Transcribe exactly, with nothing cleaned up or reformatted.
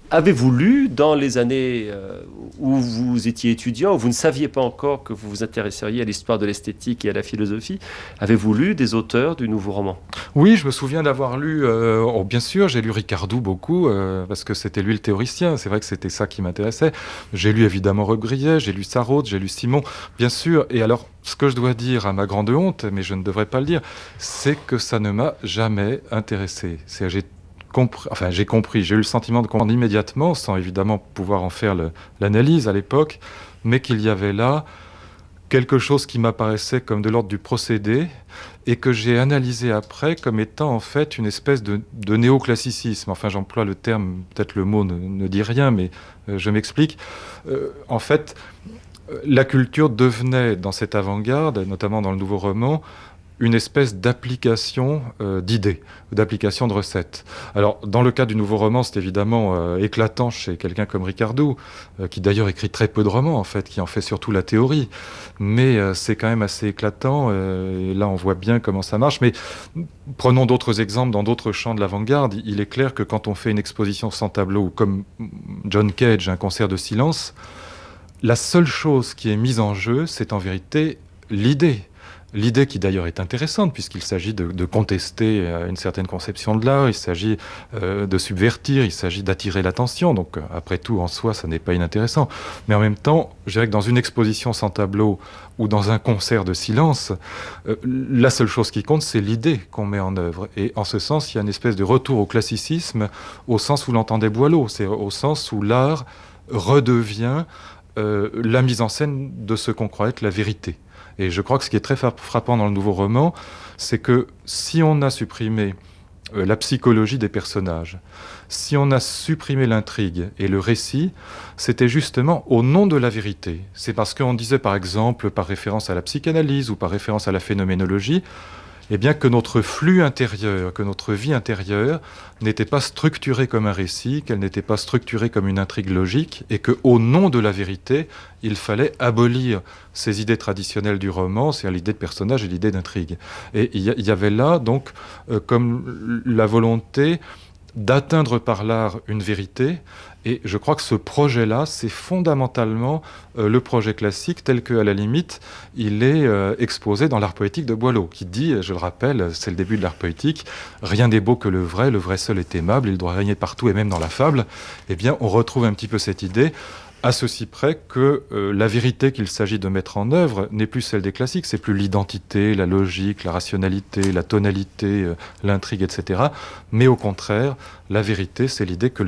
Avez-vous lu dans les années euh, où vous étiez étudiant, où vous ne saviez pas encore que vous vous intéresseriez à l'histoire de l'esthétique et à la philosophie, avez-vous lu des auteurs du nouveau roman? Oui, je me souviens d'avoir lu, euh, oh, bien sûr, j'ai lu Ricardou beaucoup, euh, parce que c'était lui le théoricien, c'est vrai que c'était ça qui m'intéressait. J'ai lu évidemment Robbe-Grillet, j'ai lu Sarraute, j'ai lu Simon, bien sûr. Et alors, ce que je dois dire à ma grande honte, mais je ne devrais pas le dire, c'est que ça ne m'a jamais intéressé. C'est, j'ai compris, enfin, j'ai compris, j'ai eu le sentiment de comprendre immédiatement, sans évidemment pouvoir en faire le- l'analyse à l'époque, mais qu'il y avait là quelque chose qui m'apparaissait comme de l'ordre du procédé et que j'ai analysé après comme étant en fait une espèce de, de néoclassicisme. Enfin, j'emploie le terme, peut-être le mot ne, ne dit rien, mais euh, je m'explique. Euh, en fait, euh, la culture devenait dans cette avant-garde, notamment dans le nouveau roman, une espèce d'application euh, d'idées, d'application de recettes. Alors, dans le cas du nouveau roman, c'est évidemment euh, éclatant chez quelqu'un comme Ricardou, euh, qui d'ailleurs écrit très peu de romans, en fait, qui en fait surtout la théorie. Mais euh, c'est quand même assez éclatant, euh, et là on voit bien comment ça marche. Mais prenons d'autres exemples dans d'autres champs de l'avant-garde. Il est clair que quand on fait une exposition sans tableau, ou comme John Cage, un concert de silence, la seule chose qui est mise en jeu, c'est en vérité l'idée. L'idée qui d'ailleurs est intéressante puisqu'il s'agit de, de contester euh, une certaine conception de l'art, il s'agit euh, de subvertir, il s'agit d'attirer l'attention. Donc euh, après tout, en soi, ça n'est pas inintéressant. Mais en même temps, je dirais que dans une exposition sans tableau ou dans un concert de silence, euh, la seule chose qui compte, c'est l'idée qu'on met en œuvre. Et en ce sens, il y a une espèce de retour au classicisme au sens où l'entendait Boileau, c'est au sens où l'art redevient euh, la mise en scène de ce qu'on croit être la vérité. Et je crois que ce qui est très frappant dans le nouveau roman, c'est que si on a supprimé euh, la psychologie des personnages, si on a supprimé l'intrigue et le récit, c'était justement au nom de la vérité. C'est parce qu'on disait par exemple, par référence à la psychanalyse ou par référence à la phénoménologie, eh bien que notre flux intérieur, que notre vie intérieure n'était pas structurée comme un récit, qu'elle n'était pas structurée comme une intrigue logique, et que, au nom de la vérité, il fallait abolir ces idées traditionnelles du roman, c'est-à-dire l'idée de personnage et l'idée d'intrigue. Et il y, y, avait là donc euh, comme la volonté d'atteindre par l'art une vérité. Et je crois que ce projet-là, c'est fondamentalement euh, le projet classique tel qu'à la limite, il est euh, exposé dans l'art poétique de Boileau, qui dit, je le rappelle, c'est le début de l'art poétique, rien n'est beau que le vrai, le vrai seul est aimable, il doit régner partout et même dans la fable. Eh bien, on retrouve un petit peu cette idée, à ceci près que euh, la vérité qu'il s'agit de mettre en œuvre n'est plus celle des classiques, c'est plus l'identité, la logique, la rationalité, la tonalité, euh, l'intrigue, et cetera. Mais au contraire, la vérité, c'est l'idée que